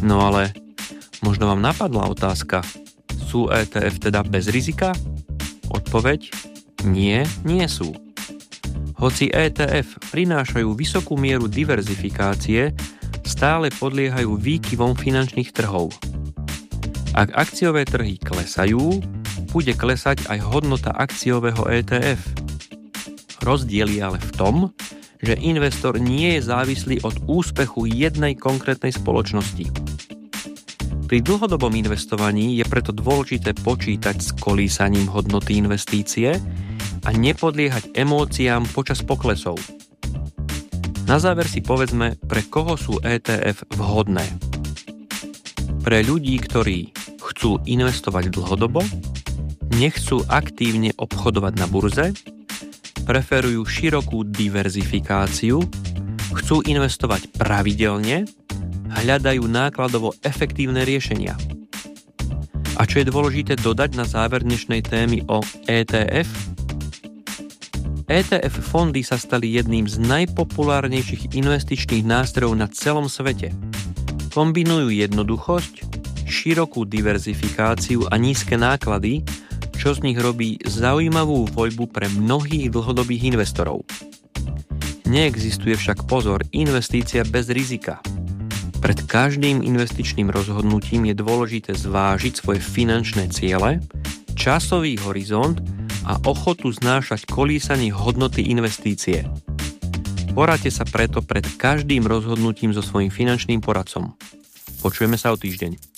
No ale možno vám napadla otázka, sú ETF teda bez rizika? Odpoveď: nie sú. Hoci ETF prinášajú vysokú mieru diverzifikácie, stále podliehajú výkyvom finančných trhov. Ak akciové trhy klesajú, bude klesať aj hodnota akciového ETF. Rozdiel je ale v tom, že investor nie je závislý od úspechu jednej konkrétnej spoločnosti. Pri dlhodobom investovaní je preto dôležité počítať s kolísaním hodnoty investície a nepodliehať emóciám počas poklesov. Na záver si povedzme, pre koho sú ETF vhodné. Pre ľudí, ktorí chcú investovať dlhodobo, nechcú aktívne obchodovať na burze, preferujú širokú diverzifikáciu, chcú investovať pravidelne, hľadajú nákladovo efektívne riešenia. A čo je dôležité dodať na záver dnešnej témy o ETF? ETF fondy sa stali jedným z najpopulárnejších investičných nástrojov na celom svete. Kombinujú jednoduchosť, širokú diverzifikáciu a nízke náklady, čo z nich robí zaujímavú voľbu pre mnohých dlhodobých investorov. Neexistuje však investícia bez rizika. Pred každým investičným rozhodnutím je dôležité zvážiť svoje finančné ciele, časový horizont a ochotu znášať kolísanie hodnoty investície. Poradte sa preto pred každým rozhodnutím so svojím finančným poradcom. Počujeme sa o týždeň.